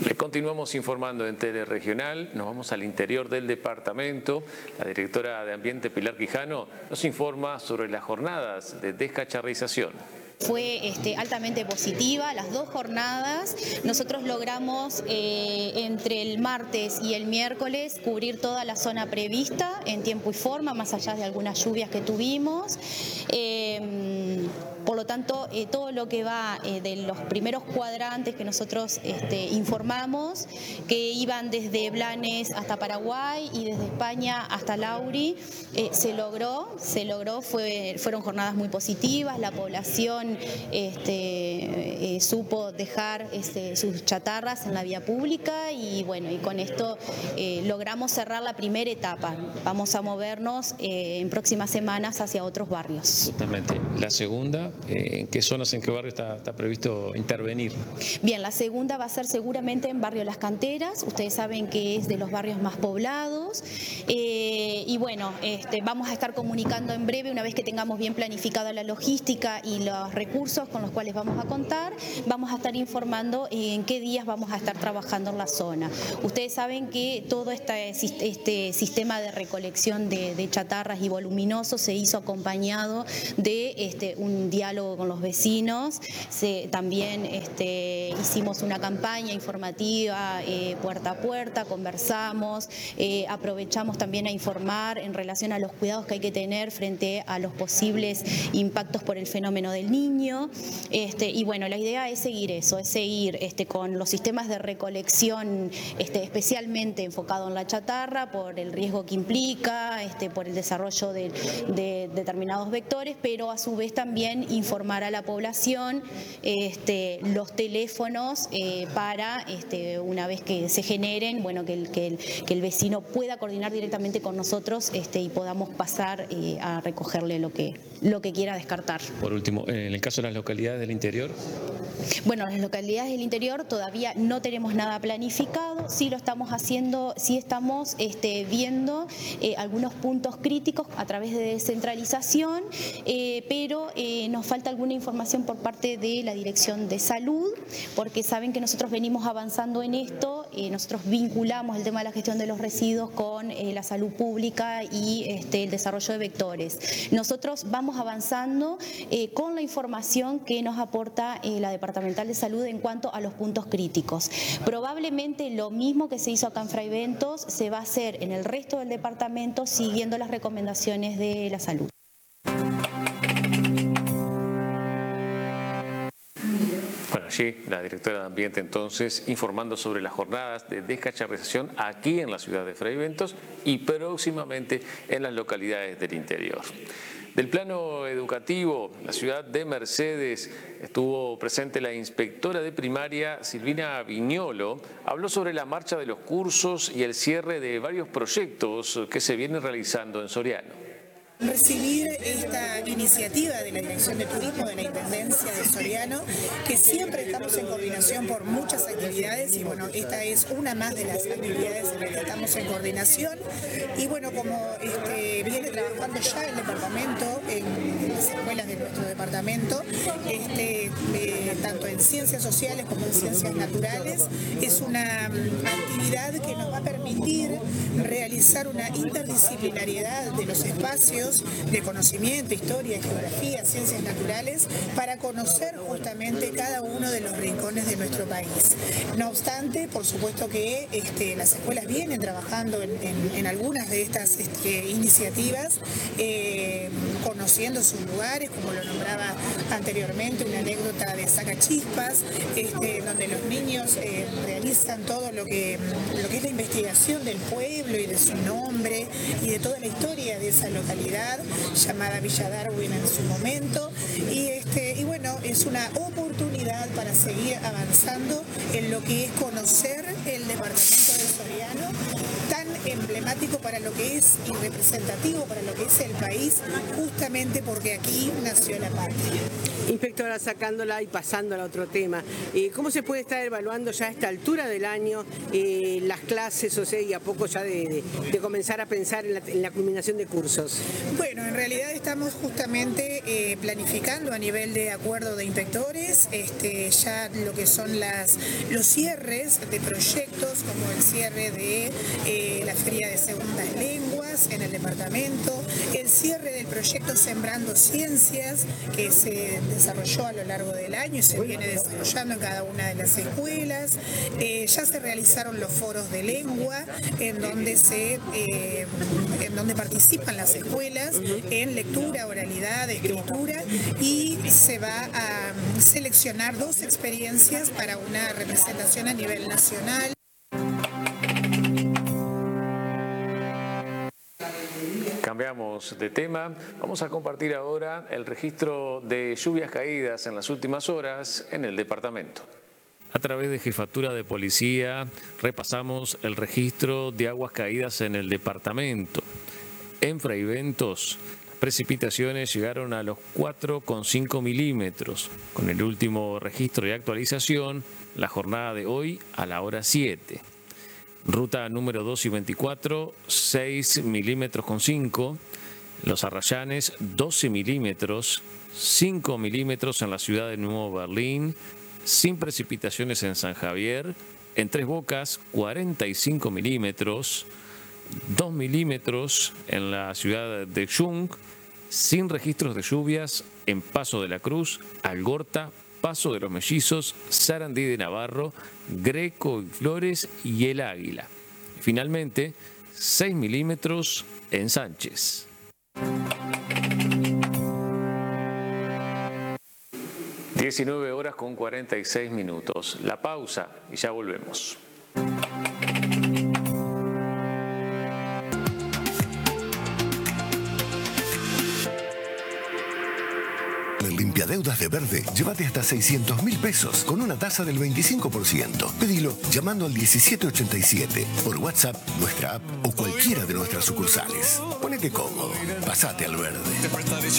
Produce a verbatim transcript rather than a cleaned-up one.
Continuamos informando en Teleregional, nos vamos al interior del departamento. La directora de Ambiente, Pilar Quijano, nos informa sobre las jornadas de descacharrización. Fue este, altamente positiva las dos jornadas. Nosotros logramos eh, entre el martes y el miércoles cubrir toda la zona prevista en tiempo y forma, más allá de algunas lluvias que tuvimos. Eh, Por lo tanto, eh, todo lo que va eh, de los primeros cuadrantes que nosotros este, informamos, que iban desde Blanes hasta Paraguay y desde España hasta Lauri, eh, se logró, se logró, fue, fueron jornadas muy positivas, la población este, eh, supo dejar este, sus chatarras en la vía pública y bueno, y con esto eh, logramos cerrar la primera etapa. Vamos a movernos eh, en próximas semanas hacia otros barrios. Justamente, la segunda. ¿En qué zonas, en qué barrio está, está previsto intervenir? Bien, la segunda va a ser seguramente en Barrio Las Canteras. Ustedes saben que es de los barrios más poblados. Eh, y bueno, este, vamos a estar comunicando en breve, una vez que tengamos bien planificada la logística y los recursos con los cuales vamos a contar, vamos a estar informando en qué días vamos a estar trabajando en la zona. Ustedes saben que todo este, este sistema de recolección de, de chatarras y voluminosos se hizo acompañado de este, un diálogo con los vecinos. Se, también este, hicimos una campaña informativa eh, puerta a puerta, conversamos, eh, aprovechamos también a informar en relación a los cuidados que hay que tener frente a los posibles impactos por el fenómeno del niño. Este, y bueno, la idea es seguir eso, es seguir este, con los sistemas de recolección este, especialmente enfocado en la chatarra por el riesgo que implica, este, por el desarrollo de, de determinados vectores, pero a su vez también informar a la población este, los teléfonos eh, para, este, una vez que se generen, bueno, que el, que el, que el vecino pueda coordinar directamente con nosotros este, y podamos pasar eh, a recogerle lo que, lo que quiera descartar. Por último, en el caso de las localidades del interior. Bueno, las localidades del interior todavía no tenemos nada planificado, sí lo estamos haciendo, sí estamos este, viendo eh, algunos puntos críticos a través de descentralización, eh, pero eh, nos falta alguna información por parte de la Dirección de Salud, porque saben que nosotros venimos avanzando en esto, eh, nosotros vinculamos el tema de la gestión de los residuos con eh, la salud pública y este, el desarrollo de vectores. Nosotros vamos avanzando eh, con la información que nos aporta eh, la Departamental de Salud en cuanto a los puntos críticos. Probablemente lo mismo que se hizo acá en Fray Ventos se va a hacer en el resto del departamento siguiendo las recomendaciones de la salud. Bueno, allí la directora de Ambiente entonces informando sobre las jornadas de descacharrización aquí en la ciudad de Fray Ventos y próximamente en las localidades del interior. Del plano educativo, la ciudad de Mercedes estuvo presente la inspectora de primaria Silvina Viñolo, habló sobre la marcha de los cursos y el cierre de varios proyectos que se vienen realizando en Soriano. Recibir esta iniciativa de la Dirección de Turismo de la Intendencia de Soriano, que siempre estamos en coordinación por muchas actividades y bueno, esta es una más de las actividades en las que estamos en coordinación y bueno, como este, viene trabajando ya el departamento en las escuelas de nuestro departamento, este, eh, tanto en ciencias sociales como en ciencias naturales, es una um, actividad que nos va a permitir realizar una interdisciplinariedad de los espacios de conocimiento, historia, geografía, ciencias naturales, para conocer justamente cada uno de los rincones de nuestro país. No obstante, por supuesto que este, las escuelas vienen trabajando en, en, en algunas de estas este, iniciativas, eh, conociendo sus lugares, como lo nombraba anteriormente, una anécdota de Sacachispas, este, donde los niños eh, realizan todo lo que, lo que es la investigación del pueblo y de su nombre y de toda la historia de esa localidad llamada Villa Darwin en su momento y, este, y bueno, es una oportunidad para seguir avanzando en lo que es conocer el departamento de Soriano tan emblemático para lo que es y representativo para lo que es el país, justamente porque aquí nació la patria. Inspectora, sacándola y pasándola a otro tema, eh, ¿cómo se puede estar evaluando ya a esta altura del año eh, las clases, o sea, y a poco ya de, de, de comenzar a pensar en la, en la culminación de cursos? Bueno, en realidad estamos justamente eh, planificando a nivel de acuerdo de inspectores este, ya lo que son las, los cierres de proyectos, como el cierre de eh, la Feria de Segundas Lenguas en el departamento, el cierre del proyecto Sembrando Ciencias, que se desarrolló a lo largo del año y se viene desarrollando en cada una de las escuelas. Eh, ya se realizaron los foros de lengua en donde se eh, en donde participan las escuelas en lectura, oralidad, escritura, y se va a seleccionar dos experiencias para una representación a nivel nacional. Cambiamos de tema. Vamos a compartir ahora el registro de lluvias caídas en las últimas horas en el departamento. A través de Jefatura de Policía repasamos el registro de aguas caídas en el departamento. En Fraiventos, las precipitaciones llegaron a los cuatro coma cinco milímetros. Con el último registro de actualización, la jornada de hoy a la hora siete. Ruta número dos y veinticuatro, seis milímetros con cinco. Los Arrayanes, doce milímetros, cinco milímetros en la ciudad de Nuevo Berlín, sin precipitaciones en San Javier. En Tres Bocas, cuarenta y cinco milímetros, dos milímetros en la ciudad de Jung, sin registros de lluvias en Paso de la Cruz, Algorta, Paso de los Mellizos, Sarandí de Navarro, Greco y Flores y El Águila. Finalmente, seis milímetros en Sánchez. diecinueve horas con cuarenta y seis minutos. La pausa y ya volvemos. Limpiadeudas de Verde, llévate hasta seiscientos mil pesos con una tasa del veinticinco por ciento. Pedilo llamando al diecisiete ochenta y siete, por WhatsApp, nuestra app o cualquiera de nuestras sucursales. Ponete cómodo, pasate al verde.